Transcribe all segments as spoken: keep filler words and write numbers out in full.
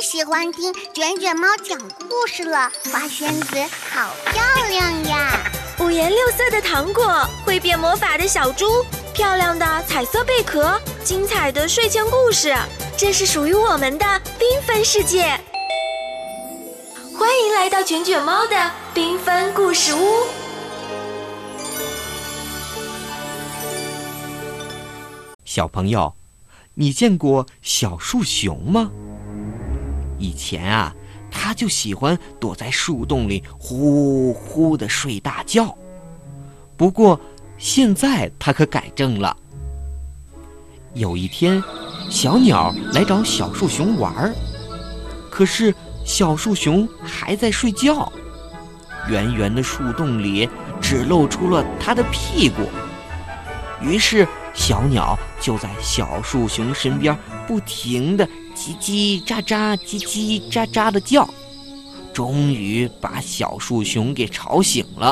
喜欢听卷卷猫讲故事了，花仙子好漂亮呀！ 五颜六色的糖果，会变魔法的小猪，漂亮的彩色贝壳，精彩的睡前故事，这是属于我们的缤纷世界。欢迎来到卷卷猫的缤纷故事屋。 小朋友，你见过小树熊吗？以前啊，他就喜欢躲在树洞里呼呼地睡大觉。不过现在他可改正了。有一天，小鸟来找小树熊玩，可是小树熊还在睡觉，圆圆的树洞里只露出了它的屁股。于是小鸟就在小树熊身边不停地叽叽喳喳叽叽喳喳地叫，终于把小树熊给吵醒了。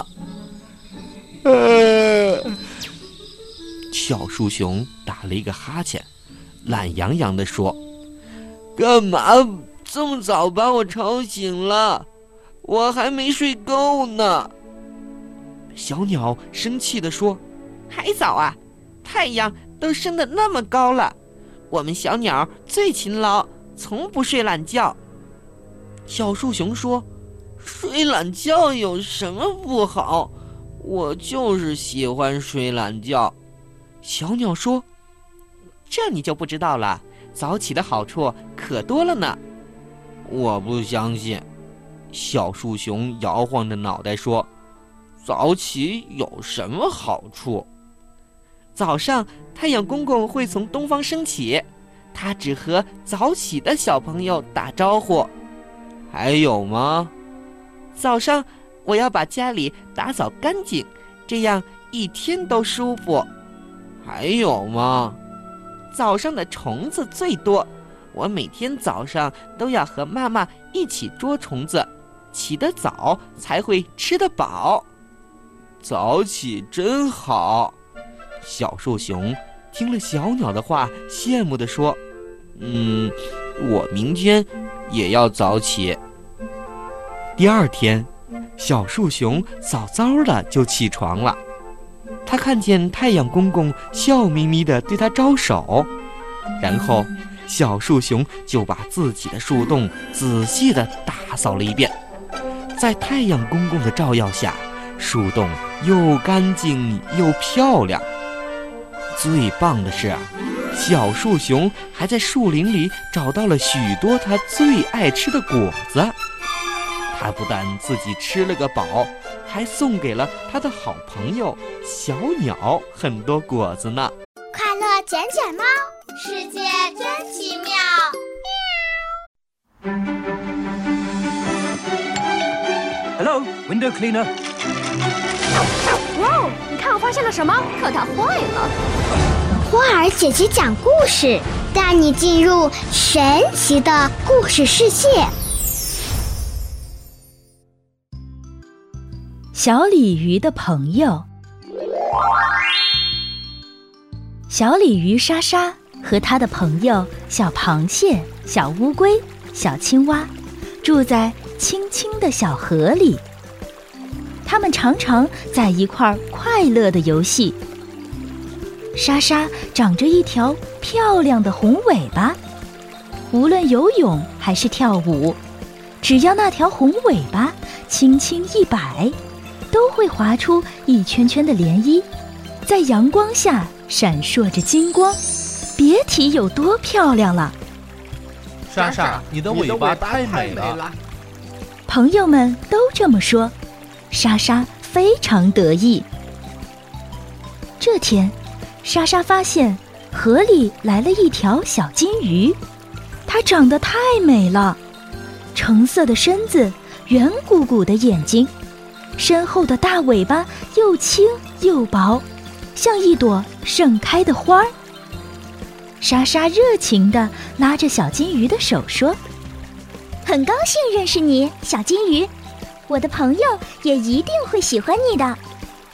呃，小树熊打了一个哈欠，懒洋洋地说：干嘛这么早把我吵醒了？我还没睡够呢。小鸟生气地说：还早啊，太阳都升得那么高了，我们小鸟最勤劳，从不睡懒觉。小树熊说：睡懒觉有什么不好？我就是喜欢睡懒觉。小鸟说：这你就不知道了，早起的好处可多了呢。我不相信。小树熊摇晃着脑袋说：早起有什么好处？早上太阳公公会从东方升起，他只和早起的小朋友打招呼。还有吗？早上我要把家里打扫干净，这样一天都舒服。还有吗？早上的虫子最多，我每天早上都要和妈妈一起捉虫子，起得早才会吃得饱。早起真好。小树熊听了小鸟的话，羡慕地说：嗯，我明天也要早起。第二天，小树熊早早的就起床了。他看见太阳公公笑眯眯地对他招手，然后小树熊就把自己的树洞仔细地打扫了一遍。在太阳公公的照耀下，树洞又干净又漂亮。最棒的是，小树熊还在树林里找到了许多他最爱吃的果子。他不但自己吃了个饱，还送给了他的好朋友小鸟很多果子呢。 快乐卷卷猫，世界真奇妙。 Hello, window cleaner. 哇，你看我发现了什么？可它坏了。 花儿姐姐讲故事，带你进入神奇的故事世界。 小鲤鱼的朋友。小鲤鱼莎莎和她的朋友小螃蟹、小乌龟、小青蛙住在清清的小河里。他们常常在一块儿快乐地游戏。莎莎长着一条漂亮的红尾巴，无论游泳还是跳舞，只要那条红尾巴轻轻一摆，都会划出一圈圈的涟漪，在阳光下闪烁着金光，别提有多漂亮了。 莎莎，你的尾巴太美了。 朋友们都这么说，莎莎非常得意。这天，莎莎发现河里来了一条小金鱼，它长得太美了，橙色的身子，圆鼓鼓的眼睛，身后的大尾巴又轻又薄，像一朵盛开的花儿。莎莎热情地拉着小金鱼的手说： 很高兴认识你，小金鱼，我的朋友也一定会喜欢你的。